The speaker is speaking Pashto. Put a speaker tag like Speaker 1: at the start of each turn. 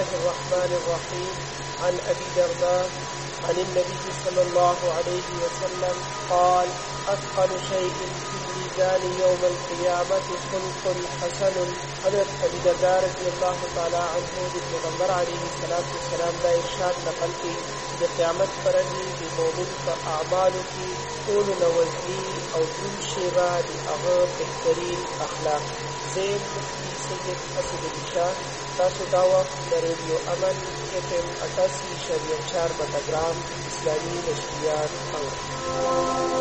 Speaker 1: الله الرحمن الرحيم. عن أبي درداء عن النبي صلى الله عليه وسلم قال: أثقل شيء في الميزان يوم القيامة خلق حسن. حضرت ابي درداء رضی اللہ تعالی عنہ د پیغمبر علیه السلام دا ارشاد نقل کی د قیامت پر ورځ د مؤمن په اعمالو کې ټول نوزنی او ټول شیبه د هغه بهترین اخلاق. زید سید اسد الشاه. تاسو دا وخت د ریډیو امن FM 88.4 بټګرام اسلامي نشریات اورئ.